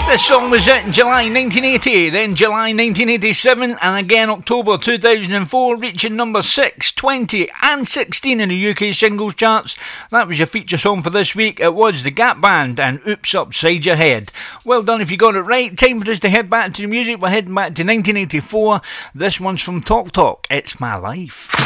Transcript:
This song was it in July 1980, then July 1987, and again October 2004, reaching number 6, 20 and 16 in the UK singles charts. That was your feature song for this week. It was the Gap Band and Oops Upside Your Head. Well done if you got it right. Time for us to head back to the music. We're heading back to 1984. This one's from Talk Talk, It's My Life.